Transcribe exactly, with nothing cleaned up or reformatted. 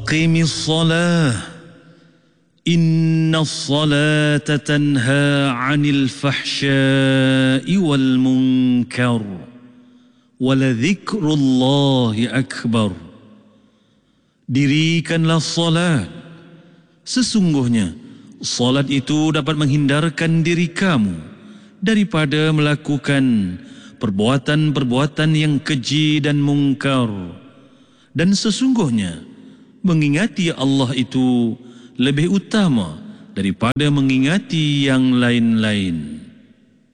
aqimis salah inna salata tanha 'anil fahsya'i wal munkar wa ladhikrullahi akbar. Dirikanlah salat, sesungguhnya salat itu dapat menghindarkan diri kamu daripada melakukan perbuatan-perbuatan yang keji dan mungkar, dan sesungguhnya mengingati Allah itu lebih utama daripada mengingati yang lain-lain.